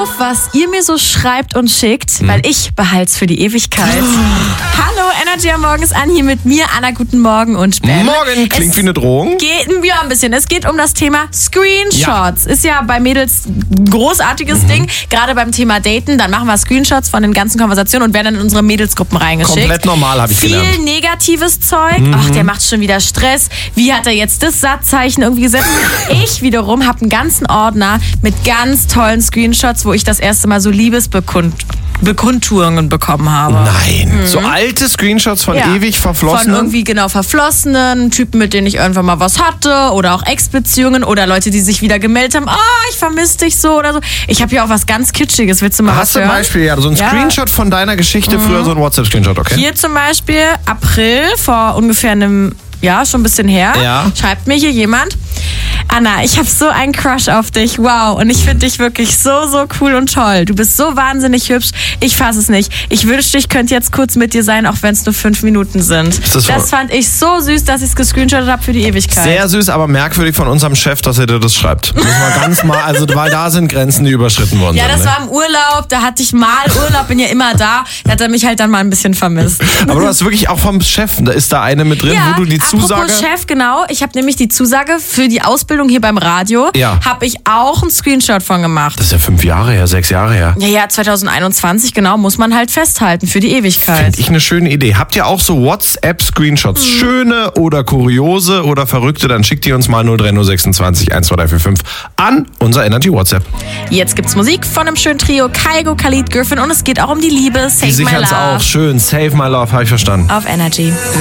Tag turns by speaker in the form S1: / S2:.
S1: auf, was ihr mir so schreibt und schickt, weil ich behalte es für die Ewigkeit. Hallo, Energy am Morgen ist an, hier mit mir, Anna, guten Morgen und Ben.
S2: Morgen, klingt wie eine Drohung.
S1: Ja, ein bisschen. Es geht um das Thema Screenshots. Ist ja bei Mädels ein großartiges Ding, gerade beim Thema Daten. Dann machen wir Screenshots von den ganzen Konversationen und werden dann in unsere Mädelsgruppen reingeschickt.
S2: Komplett normal, habe ich gelernt.
S1: Viel negatives Zeug. Ach, der macht schon wieder Stress. Wie hat er jetzt das Satzzeichen irgendwie gesetzt? Ich wiederum habe einen ganzen Ordner mit ganz tollen Screenshots, wo ich das erste Mal so Liebesbekundungen bekommen habe.
S2: Nein, so alte Screenshots von ewig Verflossenen?
S1: Von irgendwie Verflossenen, Typen, mit denen ich irgendwann mal was hatte oder auch Ex-Beziehungen oder Leute, die sich wieder gemeldet haben, ich vermisse dich so oder so. Ich habe hier auch was ganz Kitschiges, willst du mal was hören?
S2: Hast du ein Beispiel, so ein Screenshot von deiner Geschichte, früher so ein WhatsApp-Screenshot, okay?
S1: Hier zum Beispiel, April, vor ungefähr einem schon ein bisschen her, schreibt mir hier jemand: Anna, ich habe so einen Crush auf dich, wow, und ich finde dich wirklich so, so cool und toll. Du bist so wahnsinnig hübsch, ich fasse es nicht. Ich wünschte, ich könnte jetzt kurz mit dir sein, auch wenn es nur 5 Minuten sind. Das fand ich so süß, dass ich es gescreenshottet habe für die Ewigkeit.
S2: Sehr süß, aber merkwürdig von unserem Chef, dass er dir das schreibt. Muss man ganz mal, weil da sind Grenzen, die überschritten worden sind.
S1: Ja, das war im Urlaub, da hatte ich mal Urlaub, bin ja immer da, da hat er mich halt dann mal ein bisschen vermisst.
S2: Aber du hast wirklich auch vom Chef, da ist da eine mit drin, wo du die Zusage...
S1: Apropos Chef, genau, ich habe nämlich die Zusage für die Ausbildung hier beim Radio, habe ich auch einen Screenshot von gemacht.
S2: Das ist ja 5 Jahre her, 6 Jahre her.
S1: Ja, 2021, genau, muss man halt festhalten für die Ewigkeit.
S2: Finde ich eine schöne Idee. Habt ihr auch so WhatsApp-Screenshots? Schöne oder kuriose oder verrückte? Dann schickt ihr uns mal 03026 12345 an unser Energy WhatsApp.
S1: Jetzt gibt's Musik von einem schönen Trio, Kygo, Khalid, Griffin, und es geht auch um die Liebe. Save
S2: Die
S1: My Love.
S2: sichern's auch. Schön. Save My Love, habe ich verstanden.
S1: Auf Energy.